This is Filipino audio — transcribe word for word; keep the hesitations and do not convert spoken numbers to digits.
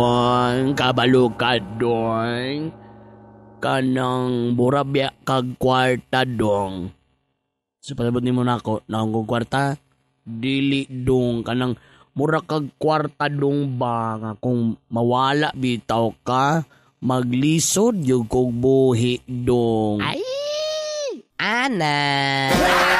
Ang kabalo ka dong. Kanang burabya kag kwarta dong. So palabot ni mo na ako, naong kong kwarta, dili dong kanang mura kag kwarta dong ba nga kung mawala bitaw ka, maglisod yung kong buhi dong. Ay! Ana!